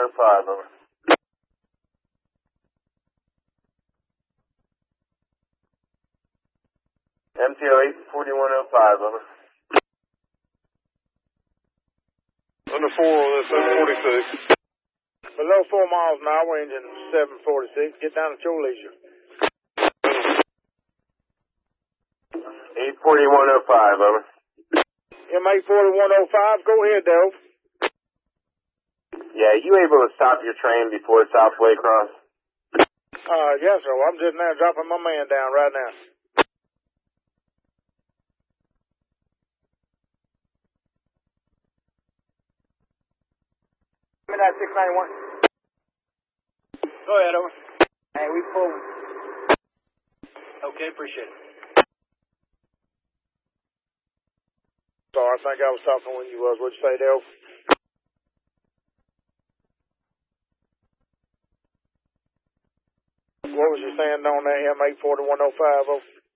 84105, over. MTO 84105, over. Under 4 on this 746. Below 4 miles an hour, engine 746. Get down at your leisure. 84105, over. M84105, go ahead, Dove. Yeah, you able to stop your train before it's halfway across? Yes, sir. I'm just now dropping my man down right now. Give me that 691. Go ahead, over. Hey, we pull. Okay, appreciate it. Sorry, I think I was talking when you was. What'd you say, Dale? What was you saying on that M84105?